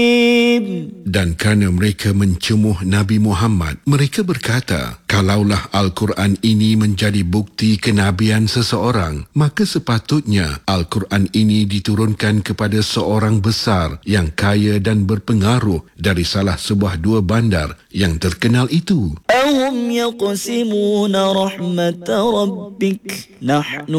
Dan kerana mereka mencemuh Nabi Muhammad, mereka berkata, kalaulah Al-Quran ini menjadi bukti kenabian seseorang, maka sepatutnya Al-Quran ini diturunkan kepada seorang besar yang kaya dan berpengaruh dari salah sebuah dua bandar yang terkenal itu. أَهُمْ يَقْسِمُونَ رَحْمَةَ رَبِّكَ نَحْنُ